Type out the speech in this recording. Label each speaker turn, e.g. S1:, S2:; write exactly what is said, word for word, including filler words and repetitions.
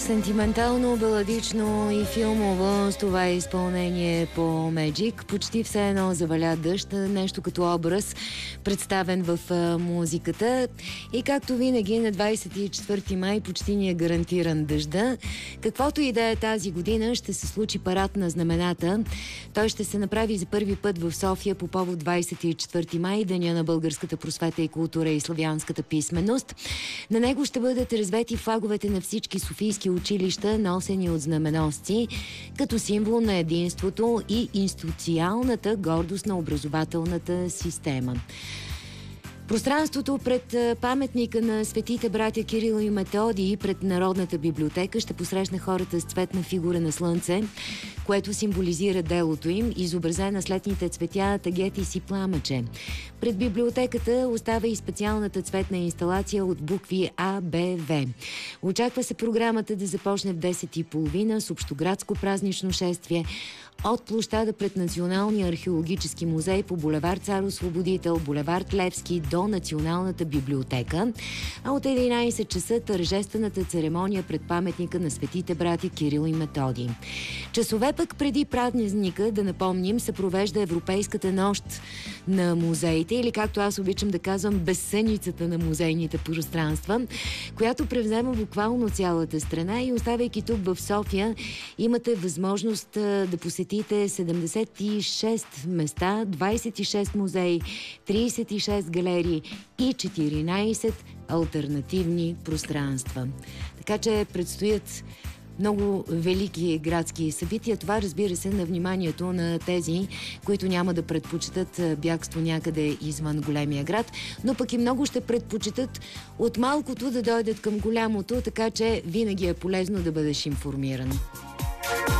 S1: Сентиментално, баладично и филмово с това изпълнение по Magic. Почти все едно заваля дъжд, нещо като образ, представен в а, музиката. И както винаги на двадесет и четвърти май почти ни е гарантиран дъжда. Каквото и да е тази година, ще се случи парад на знамената. Той ще се направи за първи път в София по повод двадесет и четвърти май, Деня на българската просвета и култура и славянската писменост. На него ще бъдат развети флаговете на всички софийски училища, носени от знаменосци, като символ на единството и институционалната гордост на образователната система. Пространството пред паметника на светите братя Кирил и Методий пред Народната библиотека ще посрещне хората с цветна фигура на слънце, което символизира делото им, изобразена с летните цветя, тагетис и пламъче. Пред библиотеката остава и специалната цветна инсталация от букви А, Б, В. Очаква се програмата да започне в десет и половина с общоградско празнично шествие от площада пред Националния археологически музей по булевард Цар Освободител, булевард Левски до Националната библиотека, а от единадесет часа тържествената церемония пред паметника на светите братя Кирил и Методий. Часове пък преди празника, да напомним, се провежда Европейската нощ на музеите, или както аз обичам да казвам, безсъницата на музейните пространства, която превзема буквално цялата страна, и оставайки тук в София, имате възможност да посетите седемдесет и шест места, двадесет и шест музеи, тридесет и шест галерии и четиринадесет алтернативни пространства. Така че предстоят много велики градски събития. Това, разбира се, на вниманието на тези, които няма да предпочитат бягство някъде извън големия град, но пък и много ще предпочитат от малкото да дойдат към голямото, така че винаги е полезно да бъдеш информиран.